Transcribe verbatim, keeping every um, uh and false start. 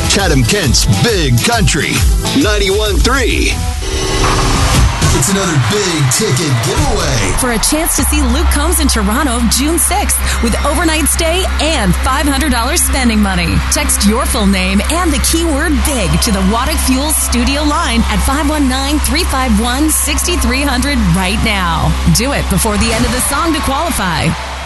Chatham-Kent's Big Country, ninety-one point three. It's another big ticket giveaway. For a chance to see Luke Combs in Toronto June sixth with overnight stay and five hundred dollars spending money. Text your full name and the keyword BIG to the Waddick Fuels studio line at five one nine, three five one, six three zero zero right now. Do it before the end of the song to qualify.